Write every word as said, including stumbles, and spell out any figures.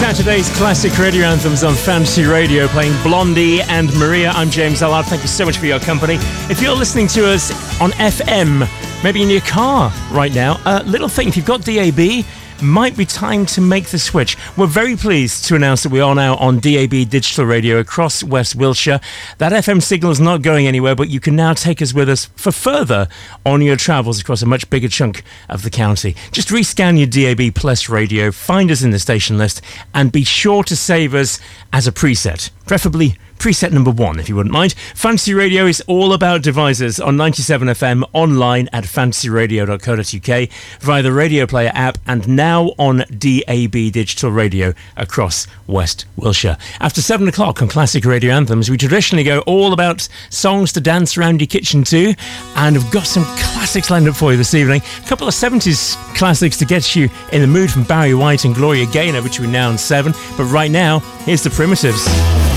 Saturday's classic radio anthems on Fantasy Radio, playing Blondie and Maria. I'm James Allard. Thank you so much for your company. If you're listening to us on F M, maybe in your car right now, uh, little thing, if you've got D A B, might be time to make the switch. We're very pleased to announce that we are now on D A B digital radio across West Wiltshire. That F M signal is not going anywhere, but you can now take us with us for further on your travels across a much bigger chunk of the county. Just rescan your D A B Plus radio, find us in the station list, and be sure to save us as a preset, preferably preset number one, if you wouldn't mind. Fantasy Radio is all about devices on ninety-seven F M, online at fantasy radio dot co dot uk, via the Radio Player app, and now on D A B Digital Radio across West Wiltshire. After seven o'clock on Classic Radio Anthems, we traditionally go all about songs to dance around your kitchen to, and I've got some classics lined up for you this evening. A couple of seventies classics to get you in the mood from Barry White and Gloria Gaynor between now and seven, but right now, here's the Primitives.